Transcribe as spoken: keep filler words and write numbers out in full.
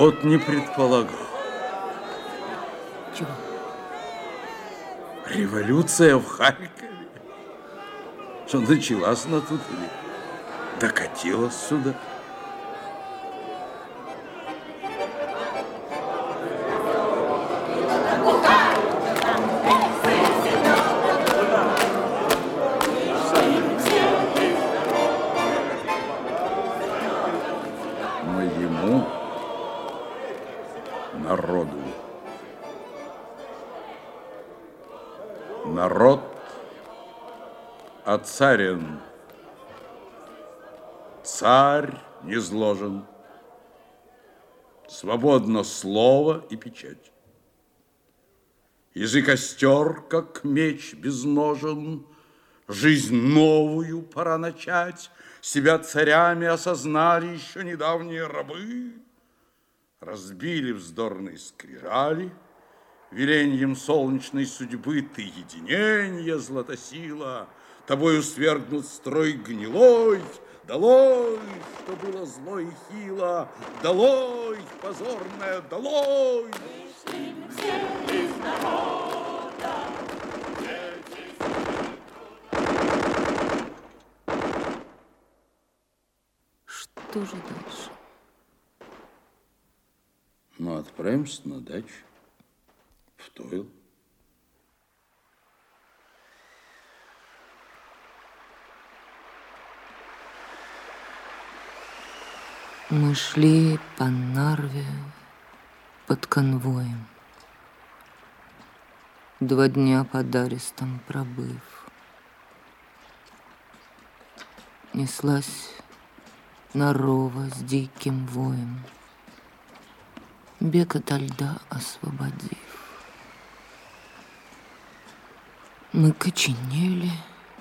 Вот не предполагал. Чего? Революция в Харькове. Что, началась она тут или докатилась сюда? Моему народу. Народ оцарен, царь низложен, свободно слово и печать. Язык остер, как меч безножен, жизнь новую пора начать. Себя царями осознали еще недавние рабы, разбили вздорные скрижали. Веленьем солнечной судьбы ты единенье, златосила, тобою свергнут строй гнилой. Долой, что было зло и хило, долой, позорное, долой. Вышли мы все из народа, Что же дальше? Ну, отправимся на дачу. В Тойл. Мы шли по Нарве под конвоем, два дня под арестом пробыв. Неслась Нарова с диким воем, бег ото льда освободив. Мы коченели,